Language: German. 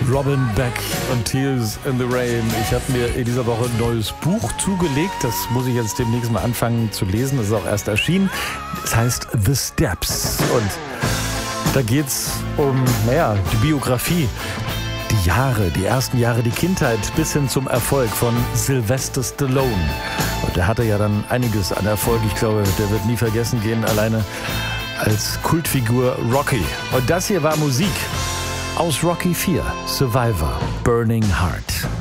Robin Beck und Tears in the Rain. Ich habe mir in dieser Woche ein neues Buch zugelegt. Das muss ich jetzt demnächst mal anfangen zu lesen. Das ist auch erst erschienen. Es heißt The Steps. Und da geht es um, die Biografie. Die ersten Jahre, die Kindheit bis hin zum Erfolg von Sylvester Stallone. Und der hatte ja dann einiges an Erfolg. Ich glaube, der wird nie vergessen gehen, alleine als Kultfigur Rocky. Und das hier war Musik aus Rocky IV, Survivor, Burning Heart.